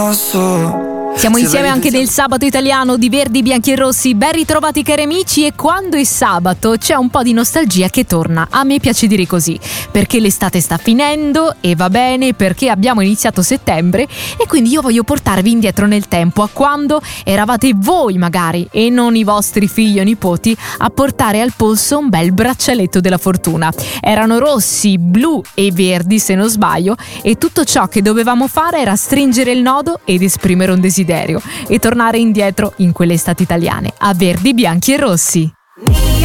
Siamo insieme anche nel sabato italiano di Verdi, Bianchi e Rossi. Ben ritrovati cari amici, e quando è sabato c'è un po' di nostalgia che torna. A me piace dire così, perché l'estate sta finendo e va bene, perché abbiamo iniziato settembre, e quindi io voglio portarvi indietro nel tempo, a quando eravate voi magari e non i vostri figli o nipoti a portare al polso un bel braccialetto della fortuna. Erano rossi, blu e verdi se non sbaglio, e tutto ciò che dovevamo fare era stringere il nodo ed esprimere un desiderio e tornare indietro in quelle estati italiane, a Verdi, Bianchi e Rossi.